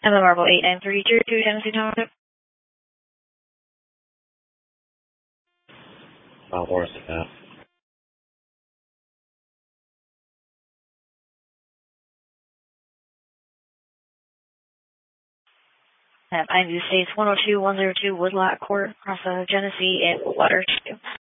Emma Marble 8932 Tennessee Township. Horse Pass. IMU States 102-102 Woodlot Court, across Genesee and Water 2.